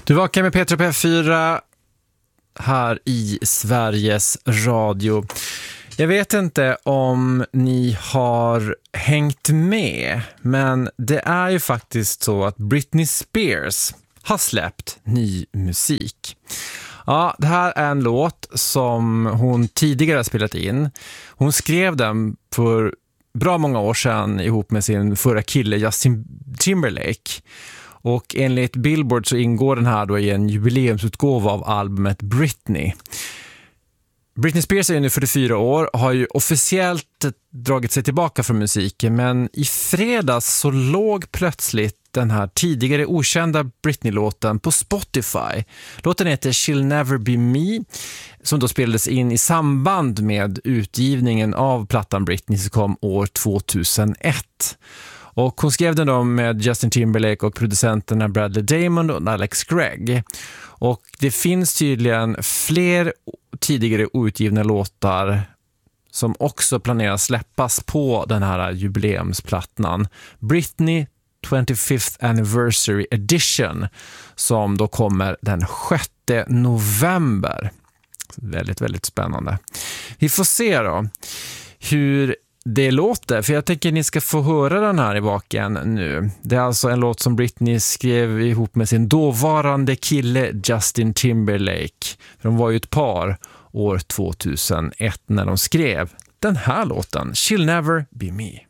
Du vakar med Petra P4 här i Sveriges Radio. Jag vet inte om ni har hängt med, men det är ju faktiskt så att Britney Spears har släppt ny musik. Ja, det här är en låt som hon tidigare har spelat in. Hon skrev den för bra många år sedan ihop med sin förra kille Justin Timberlake. Och enligt Billboard så ingår den här då i en jubileumsutgåva av albumet Britney. Britney Spears är ju nu 44 år, har ju officiellt dragit sig tillbaka från musiken, men i fredags så låg plötsligt den här tidigare okända Britney-låten på Spotify. Låten heter She'll Never Be Me, som då spelades in i samband med utgivningen av plattan Britney som kom år 2001. Och hon skrev den då med Justin Timberlake och producenterna Bradley Damon och Alex Gregg. Och det finns tydligen fler tidigare outgivna låtar som också planeras släppas på den här jubileumsplattan. Britney 25th Anniversary Edition, som då kommer den 6 november. Väldigt, väldigt spännande. Vi får se då hur det låter, för jag tänker ni ska få höra den här i baken nu. Det är alltså en låt som Britney skrev ihop med sin dåvarande kille Justin Timberlake. De var ju ett par år 2001 när de skrev den här låten, She'll Never Be Me.